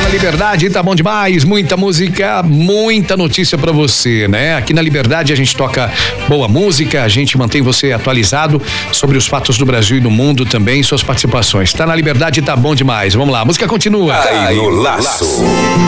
Liberdade, tá bom demais, muita música, muita notícia pra você, né? Aqui na Liberdade a gente toca boa música, a gente mantém você atualizado sobre os fatos do Brasil e do mundo também, suas participações. Tá na Liberdade, tá bom demais. Vamos lá, a música continua. Cai no laço.